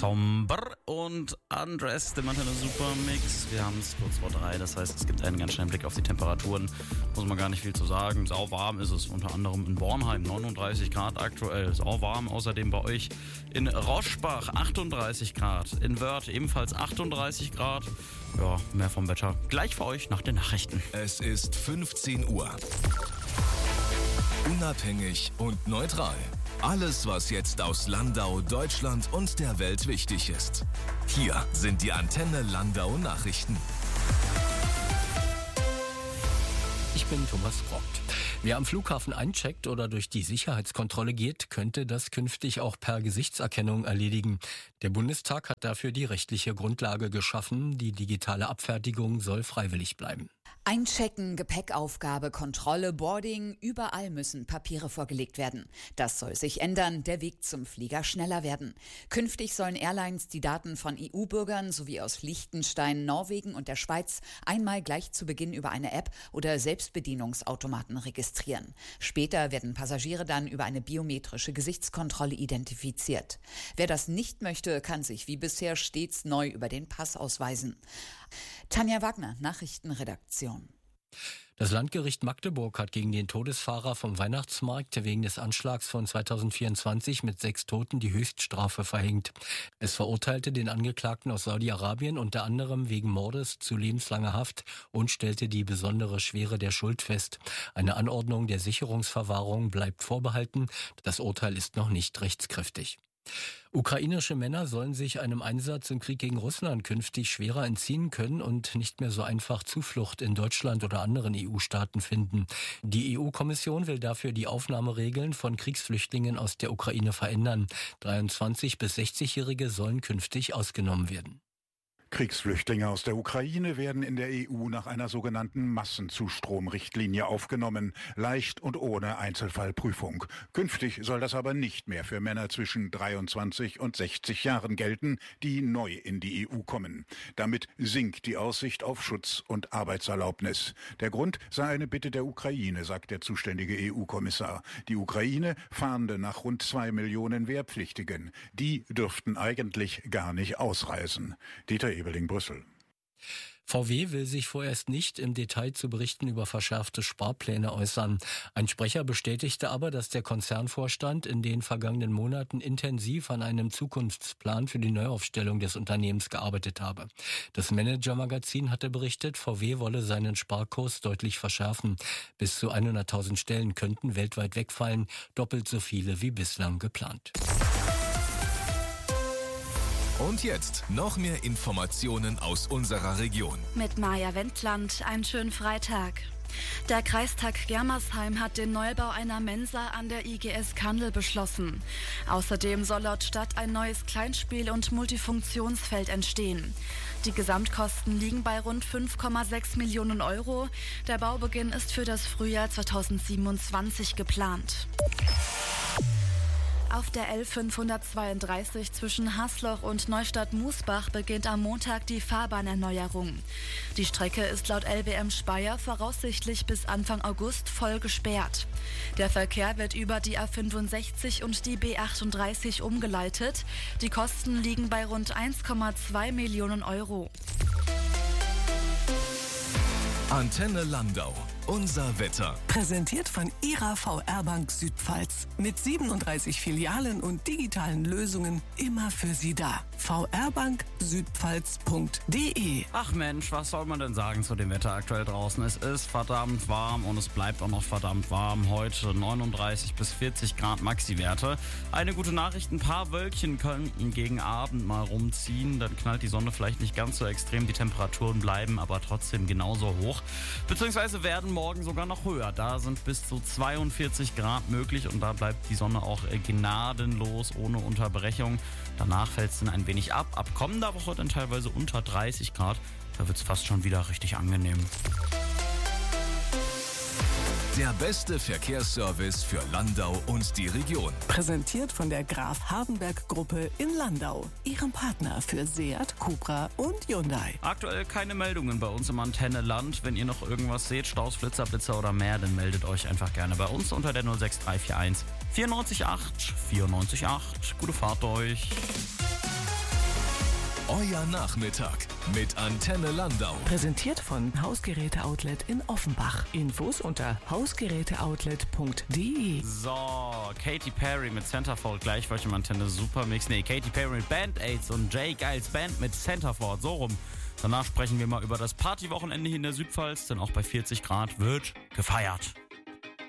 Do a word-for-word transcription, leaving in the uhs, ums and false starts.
Somber und Undressed im Antenne Super Mix. Wir haben es kurz vor drei, das heißt, es gibt einen ganz schnellen Blick auf die Temperaturen. Muss man gar nicht viel zu sagen. Sauwarm ist es unter anderem in Bornheim, neununddreißig Grad aktuell. Sauwarm außerdem bei euch in Roschbach, achtunddreißig Grad. In Wörth ebenfalls achtunddreißig Grad. Ja, mehr vom Wetter gleich für euch nach den Nachrichten. Es ist fünfzehn Uhr. Unabhängig und neutral. Alles, was jetzt aus Landau, Deutschland und der Welt wichtig ist. Hier sind die Antenne Landau Nachrichten. Ich bin Thomas Brockt. Wer am Flughafen eincheckt oder durch die Sicherheitskontrolle geht, könnte das künftig auch per Gesichtserkennung erledigen. Der Bundestag hat dafür die rechtliche Grundlage geschaffen. Die digitale Abfertigung soll freiwillig bleiben. Einchecken, Gepäckaufgabe, Kontrolle, Boarding, überall müssen Papiere vorgelegt werden. Das soll sich ändern, der Weg zum Flieger schneller werden. Künftig sollen Airlines die Daten von E U-Bürgern sowie aus Liechtenstein, Norwegen und der Schweiz einmal gleich zu Beginn über eine App oder Selbstbedienungsautomaten registrieren. Später werden Passagiere dann über eine biometrische Gesichtskontrolle identifiziert. Wer das nicht möchte, kann sich wie bisher stets neu über den Pass ausweisen. Tanja Wagner, Nachrichtenredaktion. Das Landgericht Magdeburg hat gegen den Todesfahrer vom Weihnachtsmarkt wegen des Anschlags von zweitausendvierundzwanzig mit sechs Toten die Höchststrafe verhängt. Es verurteilte den Angeklagten aus Saudi-Arabien unter anderem wegen Mordes zu lebenslanger Haft und stellte die besondere Schwere der Schuld fest. Eine Anordnung der Sicherungsverwahrung bleibt vorbehalten. Das Urteil ist noch nicht rechtskräftig. Ukrainische Männer sollen sich einem Einsatz im Krieg gegen Russland künftig schwerer entziehen können und nicht mehr so einfach Zuflucht in Deutschland oder anderen E U-Staaten finden. Die E U-Kommission will dafür die Aufnahmeregeln von Kriegsflüchtlingen aus der Ukraine verändern. dreiundzwanzig- bis sechzigjährige sollen künftig ausgenommen werden. Kriegsflüchtlinge aus der Ukraine werden in der E U nach einer sogenannten Massenzustromrichtlinie aufgenommen, leicht und ohne Einzelfallprüfung. Künftig soll das aber nicht mehr für Männer zwischen dreiundzwanzig und sechzig Jahren gelten, die neu in die E U kommen. Damit sinkt die Aussicht auf Schutz und Arbeitserlaubnis. Der Grund sei eine Bitte der Ukraine, sagt der zuständige E U-Kommissar. Die Ukraine fahnde nach rund zwei Millionen Wehrpflichtigen. Die dürften eigentlich gar nicht ausreisen. Dieter Ebeling, Brüssel. V W will sich vorerst nicht im Detail zu Berichten über verschärfte Sparpläne äußern. Ein Sprecher bestätigte aber, dass der Konzernvorstand in den vergangenen Monaten intensiv an einem Zukunftsplan für die Neuaufstellung des Unternehmens gearbeitet habe. Das Manager-Magazin hatte berichtet, V W wolle seinen Sparkurs deutlich verschärfen. Bis zu hunderttausend Stellen könnten weltweit wegfallen, doppelt so viele wie bislang geplant. Und jetzt noch mehr Informationen aus unserer Region. Mit Maja Wendland, einen schönen Freitag. Der Kreistag Germersheim hat den Neubau einer Mensa an der I G S Kandel beschlossen. Außerdem soll laut Stadt ein neues Kleinspiel- und Multifunktionsfeld entstehen. Die Gesamtkosten liegen bei rund fünf Komma sechs Millionen Euro. Der Baubeginn ist für das Frühjahr zweitausendsiebenundzwanzig geplant. Auf der L fünfhundertzweiunddreißig zwischen Hasloch und Neustadt-Musbach beginnt am Montag die Fahrbahnerneuerung. Die Strecke ist laut L B M Speyer voraussichtlich bis Anfang August voll gesperrt. Der Verkehr wird über die A fünfundsechzig und die B achtunddreißig umgeleitet. Die Kosten liegen bei rund eins Komma zwei Millionen Euro. Antenne Landau. Unser Wetter. Präsentiert von Ihrer V R Bank Südpfalz. Mit siebenunddreißig Filialen und digitalen Lösungen immer für Sie da. v r bank südpfalz punkt d e. Ach Mensch, was soll man denn sagen zu dem Wetter aktuell draußen? Es ist verdammt warm und es bleibt auch noch verdammt warm. Heute neununddreißig bis vierzig Grad Maxi-Werte. Eine gute Nachricht, ein paar Wölkchen könnten gegen Abend mal rumziehen. Dann knallt die Sonne vielleicht nicht ganz so extrem. Die Temperaturen bleiben aber trotzdem genauso hoch. Beziehungsweise werden morgen sogar noch höher. Da sind bis zu zweiundvierzig Grad möglich und da bleibt die Sonne auch gnadenlos ohne Unterbrechung. Danach fällt es dann ein wenig ab. Ab kommender Woche dann teilweise unter dreißig Grad. Da wird es fast schon wieder richtig angenehm. Der beste Verkehrsservice für Landau und die Region. Präsentiert von der Graf Hardenberg Gruppe in Landau. Ihrem Partner für Seat, Cupra und Hyundai. Aktuell keine Meldungen bei uns im Antenne Land. Wenn ihr noch irgendwas seht, Staus, Flitzer, Blitzer oder mehr, dann meldet euch einfach gerne bei uns unter der null sechs drei vier eins vierundneunzig acht vierundneunzig acht. Gute Fahrt euch. Euer Nachmittag mit Antenne Landau. Präsentiert von Hausgeräte-Outlet in Offenbach. Infos unter hausgeräteoutlet punkt de. So, Katy Perry mit Centerfold gleich für euch im Antenne Supermix. Nee, Katy Perry mit Band-Aids und Jay Giles Band mit Centerfold. So rum. Danach sprechen wir mal über das Partywochenende hier in der Südpfalz, denn auch bei vierzig Grad wird gefeiert.